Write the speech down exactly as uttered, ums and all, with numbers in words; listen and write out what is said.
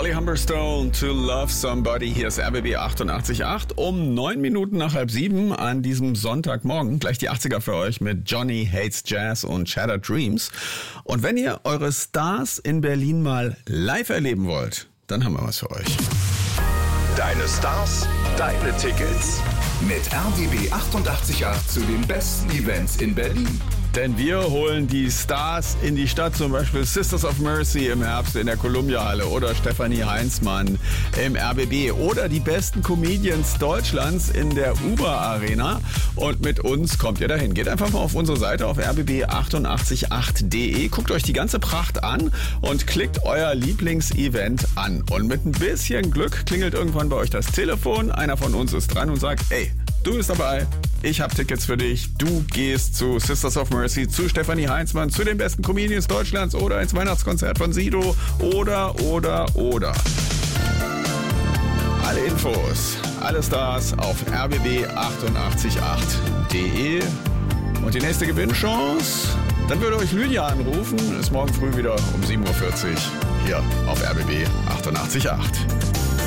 Holly Humberstone, To Love Somebody. Hier ist R B B achtundachtzig Komma acht um neun Minuten nach halb sieben an diesem Sonntagmorgen. Gleich die achtziger für euch mit Johnny Hates Jazz und Shattered Dreams. Und wenn ihr eure Stars in Berlin mal live erleben wollt, dann haben wir was für euch. Deine Stars, deine Tickets. Mit R B B achtundachtzig Komma acht zu den besten Events in Berlin. Denn wir holen die Stars in die Stadt, zum Beispiel Sisters of Mercy im Herbst in der Columbia-Halle oder Stefanie Heinzmann im R B B oder die besten Comedians Deutschlands in der Uber-Arena. Und mit uns kommt ihr dahin. Geht einfach mal auf unsere Seite auf r b b achtundachtzig Komma acht punkt d e, guckt euch die ganze Pracht an und klickt euer Lieblingsevent an. Und mit ein bisschen Glück klingelt irgendwann bei euch das Telefon, einer von uns ist dran und sagt, ey, du bist dabei, ich habe Tickets für dich, du gehst zu Sisters of Mercy, zu Stefanie Heinzmann, zu den besten Comedians Deutschlands oder ins Weihnachtskonzert von Sido oder, oder, oder. Alle Infos, alle Stars auf r b b achtundachtzig Komma acht punkt d e. Und die nächste Gewinnchance, dann würde euch Lydia anrufen, ist morgen früh wieder um sieben Uhr vierzig hier auf R B B achtundachtzig Komma acht.